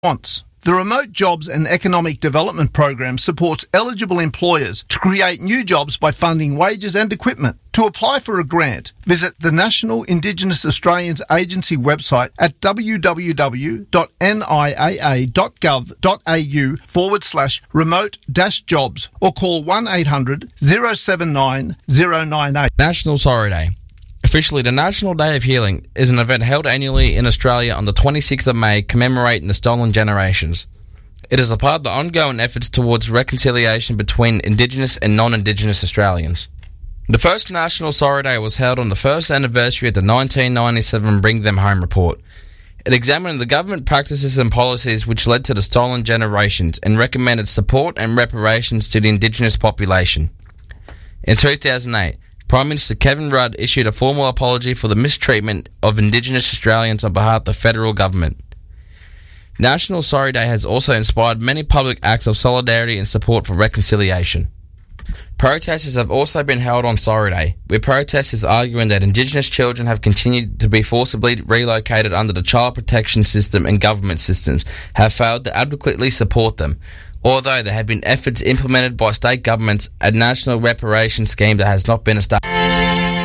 wants. The Remote Jobs and Economic Development Program supports eligible employers to create new jobs by funding wages and equipment. To apply for a grant, visit the National Indigenous Australians Agency website at www.niaa.gov.au/remote-jobs or call 1800 079 098. National Sorry Day. Officially, the National Day of Healing is an event held annually in Australia on the 26th of May commemorating the stolen generations. It is a part of the ongoing efforts towards reconciliation between Indigenous and non-Indigenous Australians. The first National Sorry Day was held on the first anniversary of the 1997 Bring Them Home report. It examined the government practices and policies which led to the stolen generations and recommended support and reparations to the Indigenous population. In 2008, Prime Minister Kevin Rudd issued a formal apology for the mistreatment of Indigenous Australians on behalf of the federal government. National Sorry Day has also inspired many public acts of solidarity and support for reconciliation. Protests have also been held on Sorry Day, with protesters arguing that Indigenous children have continued to be forcibly relocated under the child protection system and government systems have failed to adequately support them. Although there have been efforts implemented by state governments, a national reparation scheme that has not been established.